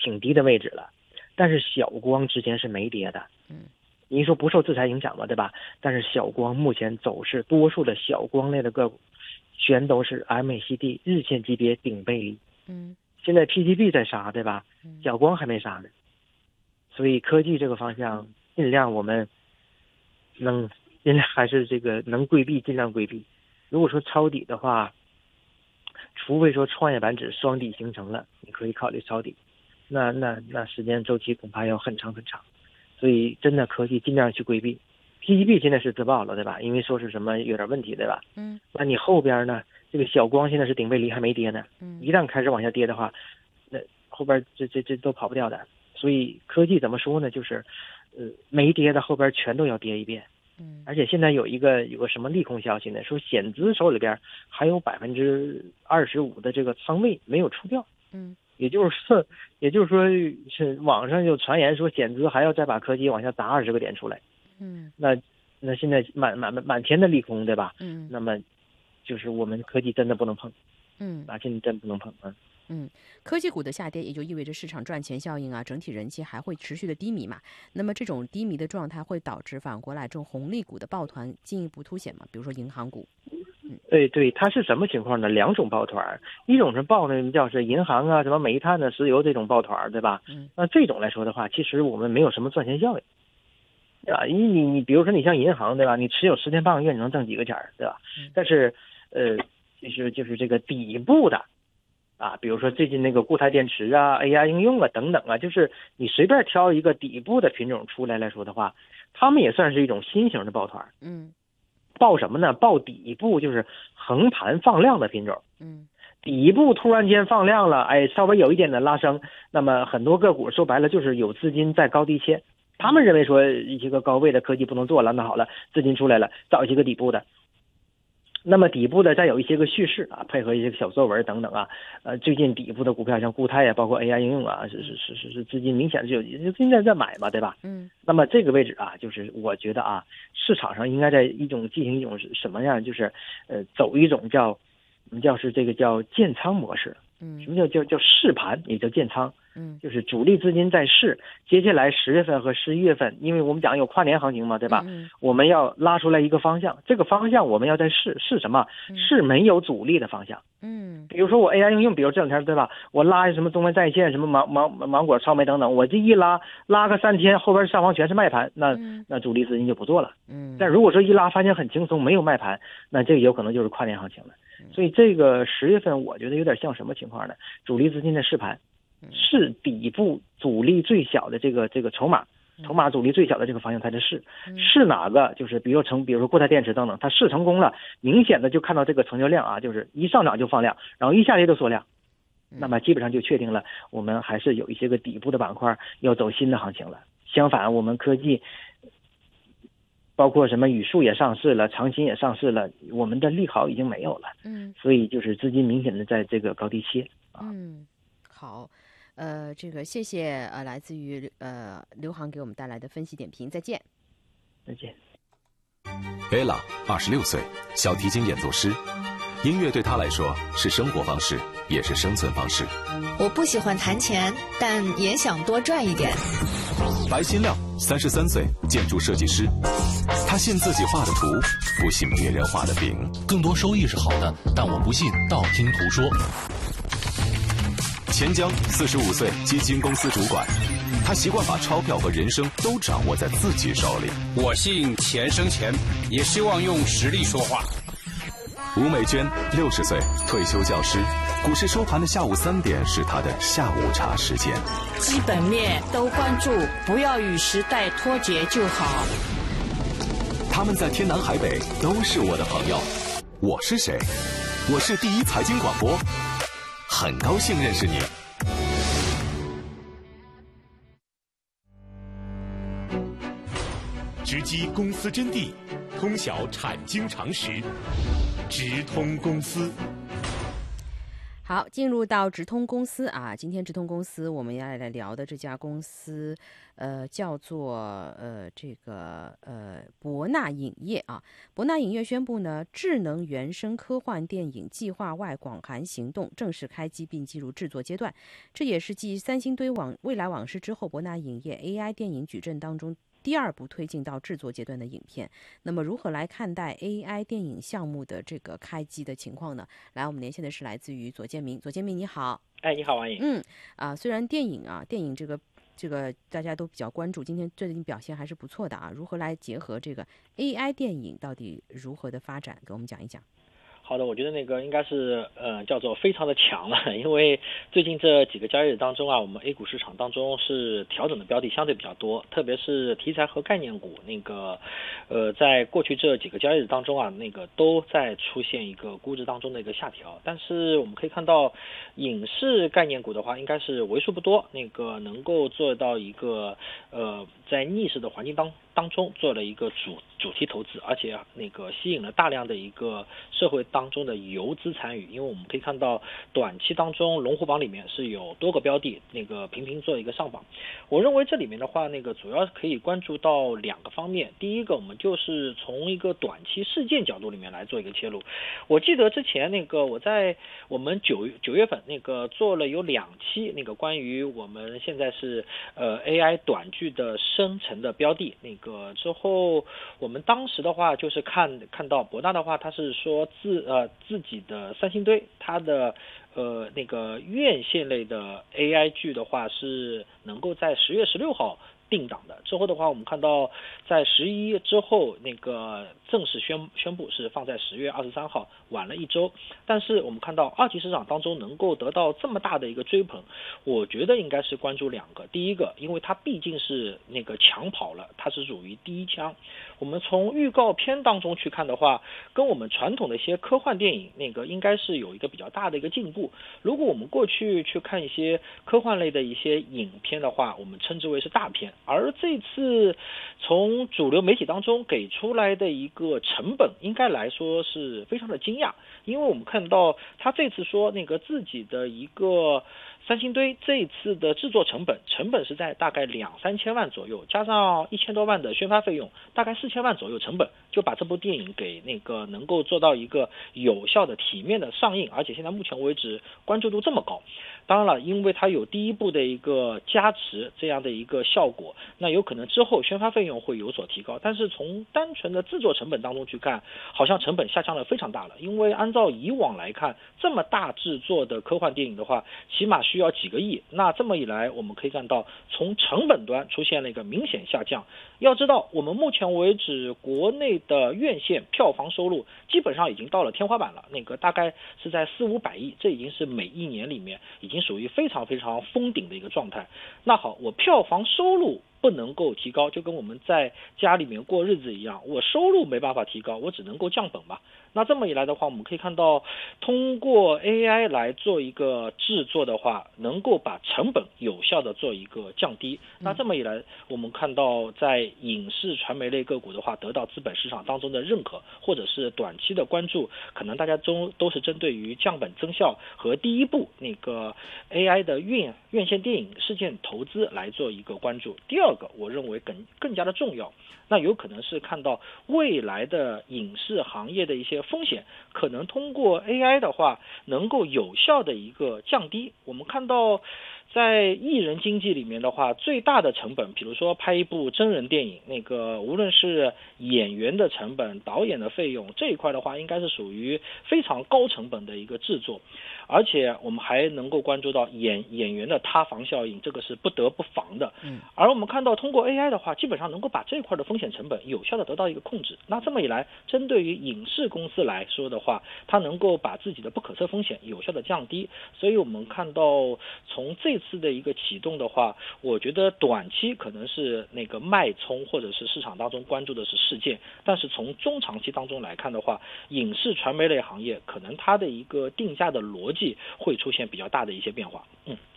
挺低的位置了，但是小光之前是没跌的。您说不受制裁影响嘛，对吧？但是小光目前走势，多数的小光类的个股全都是 MACD 日线级别顶背离。现在 PCB 在杀，对吧？小光还没杀呢。所以科技这个方向，尽量我们尽量还是这个能规避尽量规避。如果说抄底的话，除非说创业板指双底形成了，你可以考虑抄底。那时间周期恐怕要很长很长。所以真的科技尽量去规避。PCB 现在是自爆了，对吧？因为说是什么有点问题，对吧？那你后边呢？这个小光现在是顶背离还没跌呢。一旦开始往下跌的话，那后边这都跑不掉的。所以科技怎么说呢？就是没跌的后边全都要跌一遍。而且现在有个什么利空消息呢？说险资手里边还有25%的这个仓位没有出掉。也就是说是网上有传言说险资还要再把科技往下砸20个点出来。那现在满天的利空，对吧？那么就是我们科技真的不能碰。现在真不能碰。 科技股的下跌也就意味着市场赚钱效应啊，整体人气还会持续的低迷嘛。那么这种低迷的状态会导致反过来这种红利股的抱团进一步凸显嘛？比如说银行股。 对，它是什么情况呢？两种抱团，一种是抱呢叫是银行啊，什么煤炭的、石油这种抱团，对吧？那这种来说的话，其实我们没有什么赚钱效应。对吧？你比如说你像银行，对吧？你持有10天半个月，你能挣几个钱，对吧？但是就是这个底部的啊，比如说最近那个固态电池啊、AI 应用啊等等啊，就是你随便挑一个底部的品种出来说的话，他们也算是一种新型的抱团。抱什么呢？抱底部，就是横盘放量的品种。底部突然间放量了，稍微有一点的拉升，那么很多个股说白了就是有资金在高低切。他们认为说一些个高位的科技不能做了，那好了，资金出来了，找一些个底部的。那么底部的再有一些个叙事啊，配合一些小作文等等啊，最近底部的股票像固态啊，包括 AI 应用啊，是资金明显的就现在在买嘛，对吧？那么这个位置啊，就是我觉得啊，市场上应该进行一种什么样，就是走一种叫是这个叫建仓模式。什么叫试盘，也叫建仓。就是主力资金在试，接下来10月份和11月份，因为我们讲有跨年行情嘛，对吧？我们要拉出来一个方向，这个方向我们要在试什么？是没有阻力的方向。比如说我 AI 应用，比如这两天，对吧？我拉什么中文在线，什么芒果、超媒等等，我这一拉个3天，后边上方全是卖盘，那主力资金就不做了。但如果说一拉发现很轻松，没有卖盘，那这个有可能就是跨年行情了。所以这个10月份我觉得有点像什么情况呢？主力资金的试盘。是底部阻力最小的这个筹码阻力最小的这个方向，它的是哪个？就是比如说固态电池等等，它试成功了，明显的就看到这个成交量啊，就是一上涨就放量，然后一下跌就缩量，那么基本上就确定了我们还是有一些个底部的板块要走新的行情了。相反，我们科技包括什么宇树也上市了，长鑫也上市了，我们的利好已经没有了。所以就是资金明显的在这个高低切啊。 好。这个谢谢来自于刘航给我们带来的分析点评，再见。 再见。 Ella 26岁，小提琴演奏师，音乐对她来说是生活方式，也是生存方式。 我不喜欢弹钱，但也想多赚一点。 白新亮33岁，建筑设计师，他信自己画的图，不信别人画的饼。 更多收益是好的，但我不信道听途说。 钱江45岁，基金公司主管，他习惯把钞票和人生都掌握在自己手里。 我信钱生钱，也希望用实力说话。 吴美娟60岁，退休教师，股市收盘的下午3点是他的下午茶时间。 基本面都关注，不要与时代脱节就好。 他们在天南海北都是我的朋友。我是谁？我是第一财经广播，很高兴认识你。 直击公司真谛，通晓产经常识，直通公司。 好，进入到直通公司啊，今天直通公司我们要来聊的这家公司，叫做博纳影业啊。博纳影业宣布呢，智能原声科幻电影计划外广寒行动正式开机并进入制作阶段。这也是继三星堆未来往事之后，博纳影业 AI 电影矩阵当中第2部推进到制作阶段的影片。那么如何来看待 AI 电影项目的这个开机的情况呢？来，我们连线的是来自于左建明。左建明你好。 你好，王颖。 虽然电影这个大家都比较关注，今天最近表现还是不错的啊。如何来结合这个 AI 电影，到底如何的发展，给我们讲一讲。 好的，我觉得那个应该是叫做非常的强了，因为最近这几个交易日当中啊，我们 A 股市场当中是调整的标的相对比较多，特别是题材和概念股，那个在过去这几个交易日当中啊，那个都在出现一个估值当中的一个下调，但是我们可以看到影视概念股的话应该是为数不多，那个能够做到一个在逆势的环境当中做了一个主题投资，而且那个吸引了大量的一个社会当中的游资参与，因为我们可以看到短期当中龙虎榜里面是有多个标的那个频频做一个上榜。我认为这里面的话，那个主要可以关注到2个方面。第一个，我们就是从一个短期事件角度里面来做一个切入。我记得之前那个我在我们9月份那个做了有2期那个关于我们现在是AI 短剧的生成的标的，那个之后我们当时的话就是看到博纳的话，他是说自己的三星堆它的那个院线类的 AI 剧的话是能够在10月16号定档的。之后的话，我们看到在11之后那个正式宣布是放在10月23号，晚了1周。但是我们看到二级市场当中能够得到这么大的一个追捧，我觉得应该是关注2个。第一个，因为它毕竟是那个抢跑了，它是属于第一枪。我们从预告片当中去看的话，跟我们传统的一些科幻电影那个应该是有一个比较大的一个进步。如果我们过去去看一些科幻类的一些影片的话，我们称之为是大片，而这次从主流媒体当中给出来的一个成本应该来说是非常的惊讶，因为我们看到他这次说那个自己的一个三星堆这一次的制作成本是在大概2-3千万左右，加上1000多万的宣发费用，大概4000万左右成本，就把这部电影给那个能够做到一个有效的体面的上映，而且现在目前为止关注度这么高。当然了，因为它有第一部的一个加持这样的一个效果，那有可能之后宣发费用会有所提高，但是从单纯的制作成本当中去看，好像成本下降了非常大了。因为按照以往来看，这么大制作的科幻电影的话，起码需要几个亿，那这么一来我们可以看到从成本端出现了一个明显下降。要知道我们目前为止国内的院线票房收入基本上已经到了天花板了，那个大概是在400-500亿，这已经是每一年里面已经属于非常非常封顶的一个状态。那好，我票房收入不能够提高，就跟我们在家里面过日子一样，我收入没办法提高，我只能够降本吧。那这么一来的话，我们可以看到通过 AI 来做一个制作的话，能够把成本有效的做一个降低。那这么一来，我们看到在影视传媒类个股的话得到资本市场当中的认可，或者是短期的关注，可能大家都是针对于降本增效和第一步那个 AI 的院线电影事件投资来做一个关注。第二个我认为更加的重要，那有可能是看到未来的影视行业的一些风险，可能通过 AI 的话能够有效的一个降低。我们看到在艺人经济里面的话，最大的成本，比如说拍一部真人电影，那个无论是演员的成本、导演的费用这一块的话，应该是属于非常高成本的一个制作。而且我们还能够关注到演员的塌房效应，这个是不得不防的。而我们看到通过 AI 的话，基本上能够把这块的风险成本有效的得到一个控制。那这么一来，针对于影视公司来说的话，它能够把自己的不可测风险有效的降低。所以我们看到从这次的一个启动的话，我觉得短期可能是那个脉冲，或者是市场当中关注的是事件，但是从中长期当中来看的话，影视传媒类行业可能它的一个定价的逻辑会出现比较大的一些变化。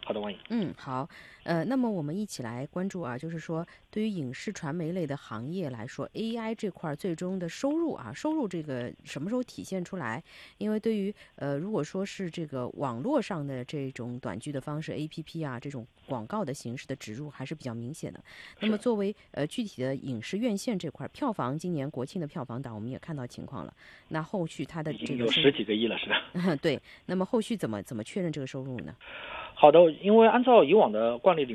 好的，王颖。 好，那么我们一起来关注啊，就是说对于影视传媒类的行业来说 ，AI 这块最终的收入这个什么时候体现出来？因为对于如果说是这个网络上的这种短剧的方式 ，APP 啊这种广告的形式的植入还是比较明显的。那么作为具体的影视院线这块，票房今年国庆的票房档我们也看到情况了。那后续它的这个已经有10几个亿了，是的。 对，那么后续怎么确认这个收入呢？ 好的，因为按照以往的惯例里